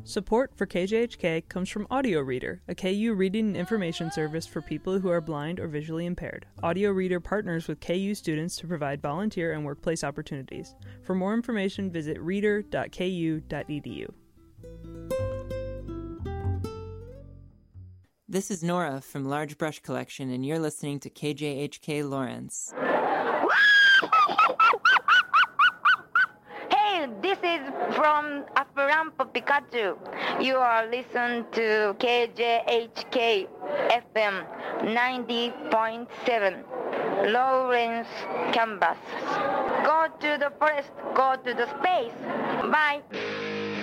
Support for KJHK comes from Audio Reader, a KU reading and information service for people who are blind or visually impaired. Audio Reader partners with KU students to provide volunteer and workplace opportunities. For more information, visit reader.ku.edu. This is Nora from Large Brush Collection, and you're listening to KJHK Lawrence. Hey, this is from Esperanto Pikachu. You are listening to KJHK FM 90.7, Lawrence Campus. Go to the forest, go to the space. Bye.